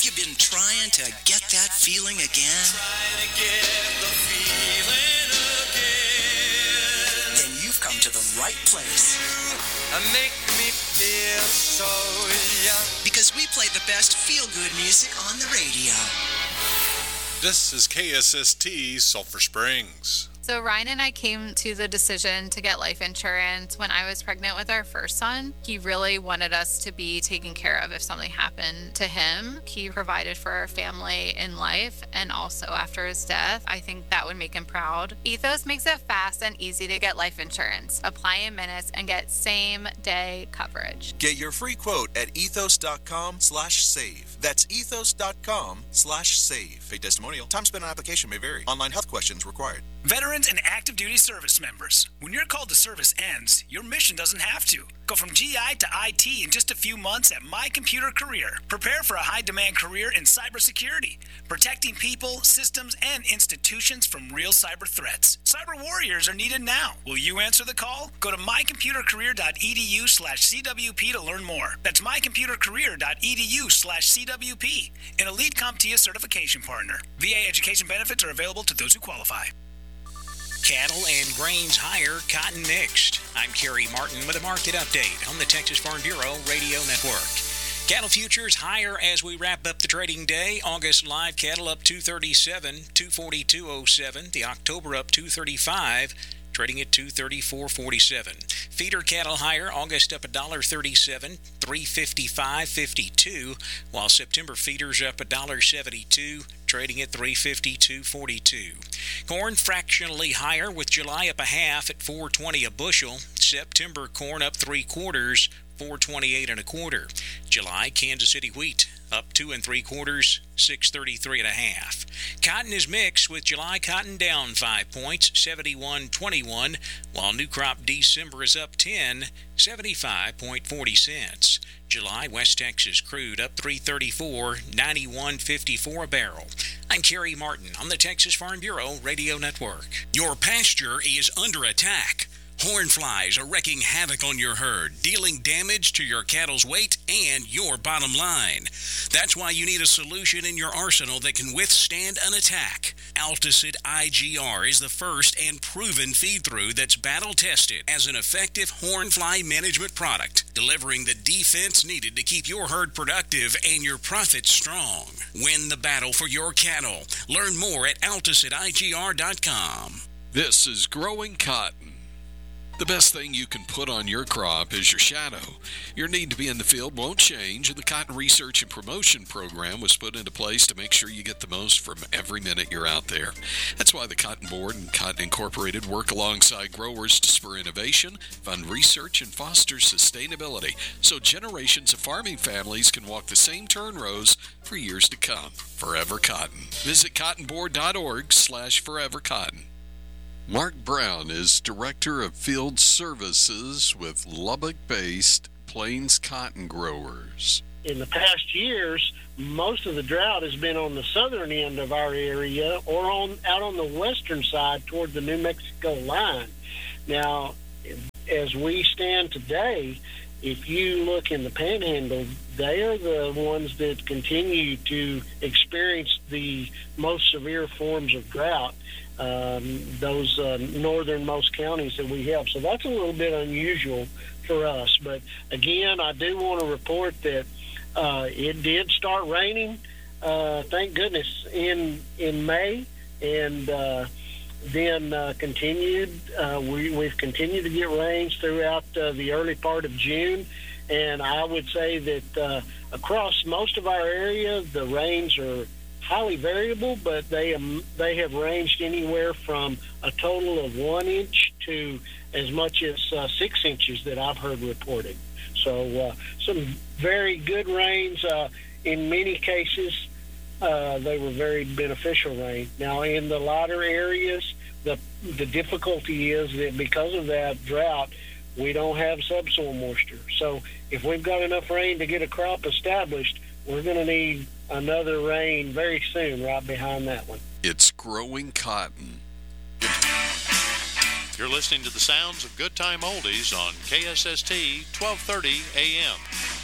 you've been trying to get that feeling again? Then you've come to the right place. Make me feel so young. Because we play the best feel-good music on the radio. This is KSST Sulphur Springs. So Ryan and I came to the decision to get life insurance when I was pregnant with our first son. He really wanted us to be taken care of if something happened to him. He provided for our family in life and also after his death. I think that would make him proud. Ethos makes it fast and easy to get life insurance. Apply in minutes and get same-day coverage. Get your free quote at ethos.com/save. That's ethos.com/save. Paid testimonial. Time spent on application may vary. Online health questions required. Veterans and active duty service members, when your call to service ends, your mission doesn't have to. Go from GI to IT in just a few months at My Computer Career. Prepare for a high-demand career in cybersecurity, protecting people, systems, and institutions from real cyber threats. Cyber warriors are needed now. Will you answer the call? Go to mycomputercareer.edu/CWP to learn more. That's mycomputercareer.edu/CWP, an elite CompTIA certification partner. VA education benefits are available to those who qualify. Cattle and grains higher, cotton mixed. I'm Kerry Martin with a market update on the Texas Farm Bureau Radio Network. Cattle futures higher as we wrap up the trading day. August live cattle up 237, 242.07. The October up 235, trading at 234.47. Feeder cattle higher, August up $1.37, 355.52, while September feeders up $1.72, trading at 352.42. Corn fractionally higher with July up a half at 420 a bushel. September corn up 3/4, 428 1/4. July Kansas City wheat up 2 3/4, 633 1/2. Cotton is mixed with July cotton down 5 points, 71.21, while new crop December is up 10, 75.40 cents. July West Texas crude up 334, 91.54 a barrel. I'm Kerry Martin on the Texas Farm Bureau Radio Network. Your pasture is under attack. Horn flies are wreaking havoc on your herd, dealing damage to your cattle's weight and your bottom line. That's why you need a solution in your arsenal that can withstand an attack. Alticid IGR is the first and proven feed-through that's battle-tested as an effective horn fly management product, delivering the defense needed to keep your herd productive and your profits strong. Win the battle for your cattle. Learn more at AlticidIGR.com. This is Growing Cotton. The best thing you can put on your crop is your shadow. Your need to be in the field won't change, and the Cotton Research and Promotion Program was put into place to make sure you get the most from every minute you're out there. That's why the Cotton Board and Cotton Incorporated work alongside growers to spur innovation, fund research, and foster sustainability, so generations of farming families can walk the same turn rows for years to come. Forever Cotton. Visit cottonboard.org/forevercotton. Mark Brown is Director of Field Services with Lubbock-based Plains Cotton Growers. In the past years, most of the drought has been on the southern end of our area or out on the western side toward the New Mexico line. Now, as we stand today, if you look in the Panhandle, they are the ones that continue to experience the most severe forms of drought. Those northernmost counties that we have. So that's a little bit unusual for us. But again, I do want to report that it did start raining, thank goodness, in May, and then continued. We've continued to get rains throughout the early part of June. And I would say that across most of our area, the rains are highly variable, but they have ranged anywhere from a total of 1 inch to as much as 6 inches that I've heard reported. So some very good rains. In many cases, they were very beneficial rain. Now, in the lighter areas, the difficulty is that because of that drought, we don't have subsoil moisture. So if we've got enough rain to get a crop established, we're going to need another rain very soon right behind that one. It's Growing Cotton. You're listening to the sounds of Good Time Oldies on KSST 1230 AM.